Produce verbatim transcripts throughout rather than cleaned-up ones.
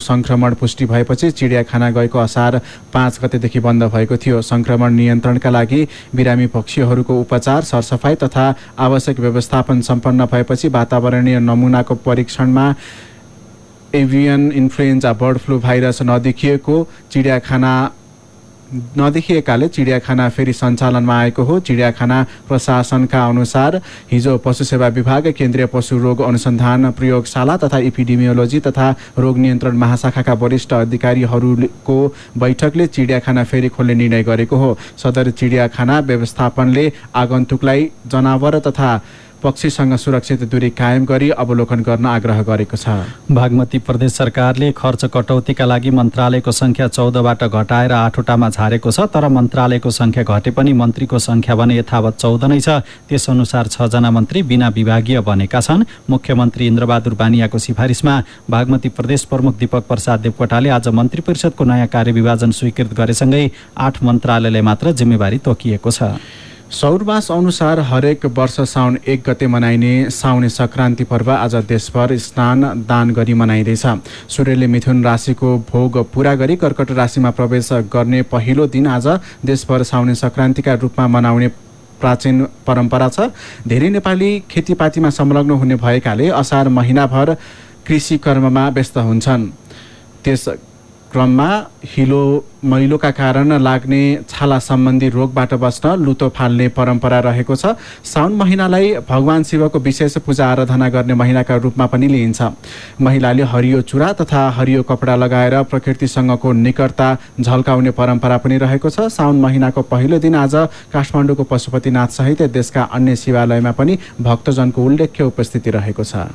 संक्रमण पुष्टि भएपछि चिडियाखाना गएको असार पाँच गतेदेखि बन्द भएको थियो। संक्रमण नियन्त्रणका लागि बिरामी पक्षीहरूको उपचार, सरसफाई तथा आवश्यक व्यवस्थापन सम्पन्न भएपछि वातावरणीय नमुनाको परीक्षणमा avian influenza bird flu virus नदेखिएको चिडियाखाना नदेखिएकाले चिडियाखाना फेरि सञ्चालनमा आएको हो। चिडियाखाना प्रशासनका अनुसार हिजो पशु सेवा विभाग, केन्द्रीय पशु रोग अनुसन्धान प्रयोगशाला तथा एपिडेमियोलोजी तथा रोग नियन्त्रण महाशाखाका वरिष्ठ अधिकारीहरूको बैठकले चिडियाखाना फेरि खोल्ने निर्णय गरेको हो। सदर चिडियाखाना व्यवस्थापनले आगन्तुकलाई जनावर तथा पक्षीसँग सुरक्षित दूरी कायम गरी अवलोकन गर्न आग्रह गरेको छ। बागमती प्रदेश सरकारले खर्च कटौतीका लागि मन्त्रालयको संख्या चौधबाट घटाएर आठवटामा झारेको छ, तर मन्त्रालयको संख्या घटे पनि मन्त्रीको संख्या भने यथावत चौध नै छ। त्यसअनुसार छजना मन्त्री बिना विभागीय बनेका छन्। मुख्यमन्त्री इन्द्रबहादुर बानियाको सिफारिसमा बागमती प्रदेश प्रमुख दीपक प्रसाद देवकोटाले आज मन्त्री परिषदको नयाँ कार्यविभाजन स्वीकृत गरेसँगै आठ मन्त्रालयलाई मात्र जिम्मेवारी तोकिएको छ। सौरमास अनुसार हरेक वर्ष साउन एक गते मनाइने साउने संक्रान्ति पर्व आज देशभर स्नान दान गरी मनाइँदैछ। सूर्यले मिथुन राशिको भोग पूरा गरी कर्कट राशिमा प्रवेश गर्ने पहिलो दिन आज देशभर साउने संक्रान्तिका रूपमा मनाउने प्राचीन परम्परा छ। धेरै नेपाली खेतीपातीमा संलग्न हुने भएकाले असार महिनाभर कृषि कर्ममा व्यस्त हुन्छन्। त्यस क्रममा हिलो मैलोका कारण लाग्ने छाला सम्बन्धी रोगबाट बस्न लुतो फाल्ने परम्परा रहेको छ। साउन महिनालाई भगवान शिवको विशेष पूजा आराधना गर्ने महिनाका रूपमा पनि लिइन्छ। महिलाले हरियो चुरा तथा हरियो कपडा लगाएर प्रकृतिसँगको निकटता झल्काउने परम्परा पनि रहेको छ। साउन महिनाको पहिलो दिन आज काठमाडौँको पशुपतिनाथ सहित देशका अन्य शिवालयमा पनि भक्तजनको उल्लेख्य उपस्थिति रहेको छ।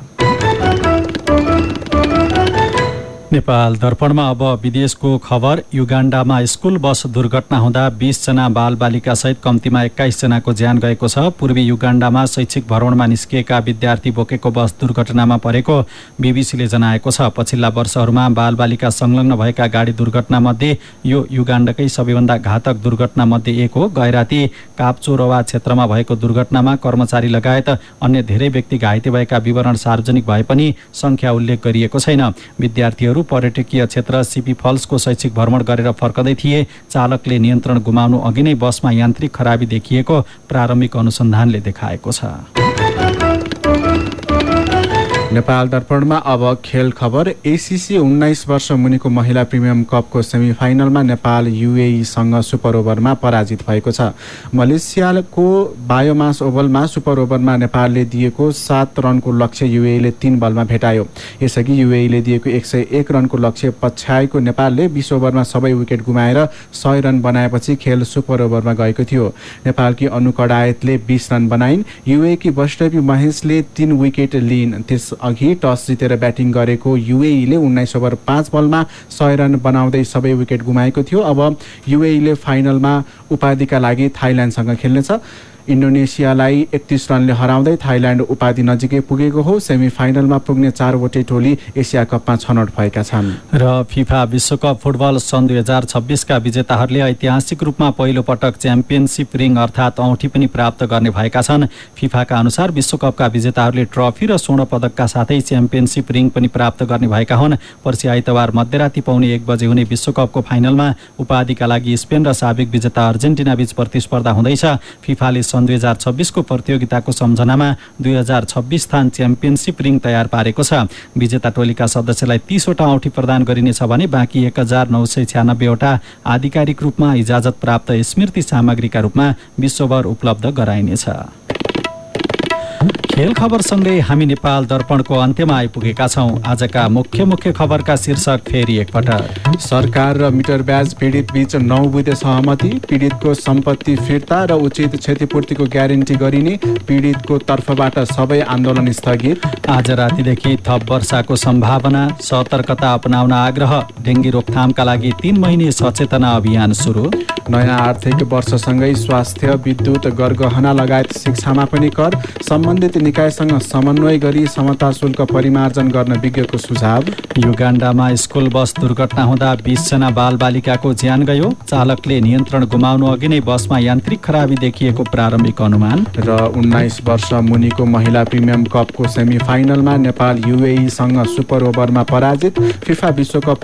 नेपाल दर्पणमा अब विदेशको खबर। युगाण्डामा स्कुल बस दुर्घटना हुँदा बीस जना बालबालिका सहित कम्तीमा एक्काइस जनाको ज्यान गएको छ। पूर्वी युगाण्डामा शैक्षिक भ्रमणमा निस्किएका विद्यार्थी बोकेको बस दुर्घटनामा परेको बीबीसीले जनाएको छ। पछिल्ला वर्षहरूमा बालबालिका संलग्न भएका गाडी दुर्घटनामध्ये यो युगाण्डकै सबैभन्दा घातक दुर्घटनामध्ये एक हो। गैराती काप्चोरोवा क्षेत्रमा भएको दुर्घटनामा कर्मचारी लगायत अन्य धेरै व्यक्ति घाइते भएका विवरण सार्वजनिक भए पनि संख्या उल्लेख गरिएको छैन। विद्यार्थीहरू पर्यटकीय क्षेत्र सिपी फल्सको शैक्षिक भ्रमण गरेर फर्कदै थिए। चालकले नियन्त्रण गुमाउनु अघि नै बसमा यान्त्रिक खराबी देखिएको प्रारम्भिक अनुसन्धानले देखाएको छ। नेपाल दर्पणमा अब खेल खबर। एसीसी उन्नाइस वर्ष मुनिको महिला प्रिमियम कपको सेमिफाइनलमा नेपाल युएईसँग सुपर ओभरमा पराजित भएको छ। मलेसियाको बायोमास ओभलमा सुपर ओभरमा नेपालले दिएको सात रनको लक्ष्य युएईले तीन बलमा भेटायो। यसअघि युएईले दिएको एक सय एक रनको लक्ष्य पछ्याएको नेपालले बीस ओभरमा सबै विकेट गुमाएर सय रन बनाएपछि खेल सुपर ओभरमा गएको थियो। नेपालकी अनु कडायतले बीस रन बनाइन्। युएईकी वैष्णवी महेशले तीन विकेट लिइन्। त्यस अघि टस जितेर ब्याटिङ गरेको युएईले उन्नाइस ओभर पाँच बलमा सय रन बनाउँदै सबै विकेट गुमाएको थियो। अब युएईले फाइनलमा उपाधिका लागि थाइल्यान्डसँग खेल्नेछ। इन्डोनेसियालाई एकतीस रनले हराउँदै थाइल्यान्ड उपाधि नजिकै पुगेको हो। सेमिफाइनलमा पुग्ने चारवटै टोली एसिया कपमा छनौट भएका छन्। र फिफा विश्वकप फुटबल सन् दुई हजार छब्बिसका विजेताहरूले ऐतिहासिक रूपमा पहिलो पटक च्याम्पियनसिप रिङ अर्थात् औँठी पनि प्राप्त गर्ने भएका छन्। फिफाका अनुसार विश्वकपका विजेताहरूले ट्रफी र स्वर्ण पदकका साथै च्याम्पियनसिप रिङ पनि प्राप्त गर्ने भएका हुन्। पर्सि आइतबार मध्यराति पाउने एक बजे हुने विश्वकपको फाइनलमा उपाधिका लागि स्पेन र साबिक विजेता अर्जेन्टिना बीच प्रतिस्पर्धा हुँदैछ। फिफाले सन् दुई हजार छब्बिसको प्रतियोगिताको सम्झनामा दुई हजार छब्बिस स्थान च्याम्पियनसिप रिङ तयार पारेको छ। विजेता टोलीका सदस्यलाई तीसवटा औँठी प्रदान गरिनेछ भने बाँकी एक हजार नौ सय छ्यानब्बेवटा आधिकारिक रूपमा इजाजत प्राप्त स्मृति सामग्रीका रूपमा विश्वभर उपलब्ध गराइनेछ। खेल खबरसँगै हामी नेपाल दर्पणको अन्त्यमा आइपुगेका छौं। आजका मुख्य मुख्य खबरका शीर्षक फेरि एकपटक। सरकार र मिटर ब्याज पीडित बीच नौ बुँदे सहमति। पीडितको सम्पत्ति फिर्ता र उचित क्षतिपूर्तिको ग्यारेन्टी गरिने पीडितको तर्फबाट सबै आन्दोलन स्थगित। आज रातिदेखि थप वर्षाको सम्भावना, सतर्कता अपनाउन आग्रह। डेङ्गी रोकथामका लागि तीन महिने सचेतना अभियान सुरु। नयाँ आर्थिक वर्षसँगै स्वास्थ्य, विद्युत, गरगहना लगायत शिक्षामा पनि कर। सम्बन्धित निकायसँग समन्वय गरी समता शुल्क परिमार्जन गर्न विज्ञको सुझाव। युगाण्डामा स्कुल बस दुर्घटना हुँदा बीस जना बालबालिकाको ज्यान गयो। चालकले नियन्त्रण गुमाउनु अघि नै बसमा यान्त्रिक खराबी देखिएको प्रारम्भिक अनुमान। र उन्नाइस वर्ष मुनिको महिला प्रिमियम कपको सेमिफाइनलमा नेपाल युएईसँग सुपर ओभरमा पराजित। फिफा विश्वकप